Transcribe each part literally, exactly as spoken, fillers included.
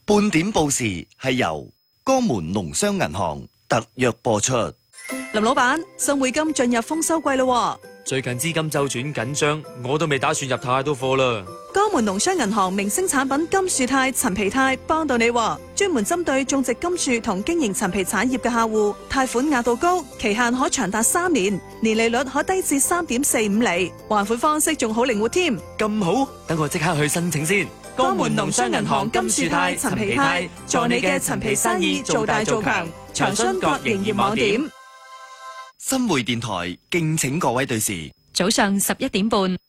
半點報時係由江門農商銀行特約播出。 林老闆，信匯金進入豐收季咯， 最近資金周轉緊張，我都未打算入太多貨啦。 江門農商銀行明星產品金樹泰、陳皮泰幫到你，專門針對種植金樹同經營陳皮產業嘅客戶，貸款額度高，期限可長達三年，年利率可低至三點四五厘，還款方式仲好靈活添。 咁好，等我即刻去申請先。 江門農商銀行金樹泰、陳皮泰，助你嘅陳皮生意做大做強。長春各營業網點。 新匯電台敬請各位對視。 早上十一點半，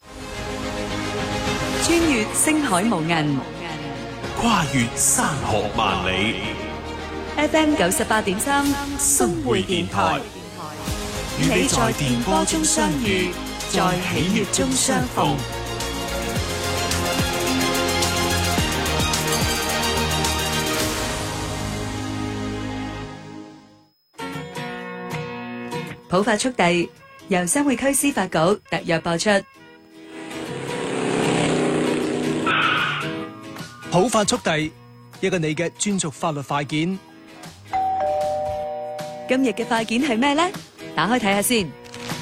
穿越星海無垠， 跨越山河萬里。 F M 九十八點三， 新匯電台，與你在電波中相遇，在喜悅中相逢。 普法速遞由新會區司法局特約播出。 普法速遞，一個你嘅專屬法律快件。 今日嘅快件係咩呢？打開睇下先。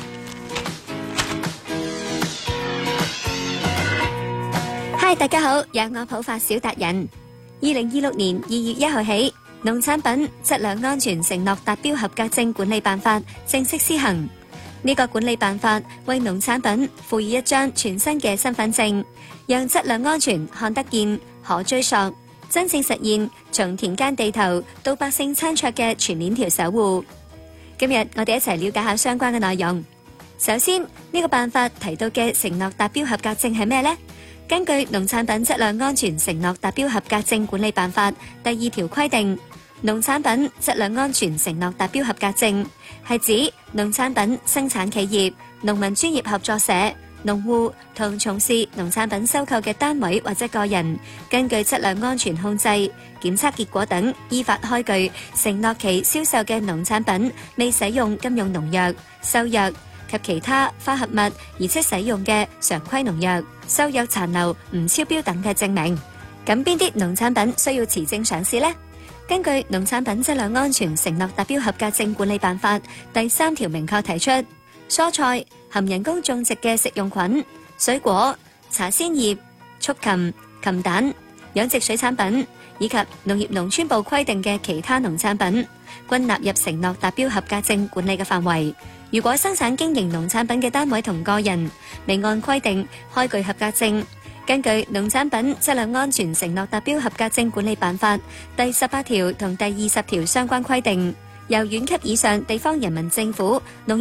嗨，大家好，有我普法小達人。二零二六年二月一號起，農產品質量安全承諾達標合格證管理辦法正式施行。呢個管理辦法為農產品賦予一張全新嘅身份證，讓質量安全看得見、可追溯，真正實現從田間地頭到百姓餐桌嘅全鏈條守護。今日我哋一齊了解下相關嘅內容。首先，呢個辦法提到嘅承諾達標合格證係咩呢？根據農產品質量安全承諾達標合格證管理辦法第二條規定，農產品質量安全承諾達標合格證係指農產品生產企業、農民專業合作社、農戶同從事農產品收購嘅單位或者個人，根據質量安全控制、檢測結果等，依法開具承諾其銷售嘅農產品未使用金用農藥、獸藥及其他化合物，而且使用嘅常規農藥、獸藥殘留唔超標等嘅證明。咁邊啲農產品需要持證上市呢？根據農產品質量安全承諾達標合格證管理辦法第三條明確提出，蔬菜、含人工種植嘅食用菌、水果、茶鮮葉、畜禽、禽蛋、養殖水產品以及農業農村部規定嘅其他農產品，均納入承諾達標合格證管理嘅範圍。如果生產經營農產品嘅單位同個人未按規定開具合格證，根據農產品質量安全承諾達標合格證管理辦法第十八條同第二十條相關規定，由縣級以上地方人民政府農